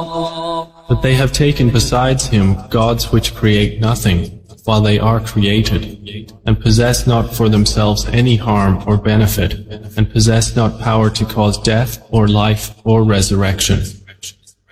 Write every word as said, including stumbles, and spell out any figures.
But they have taken besides him gods which create nothing, while they are created, and possess not for themselves any harm or benefit, and possess not power to cause death or life or resurrection.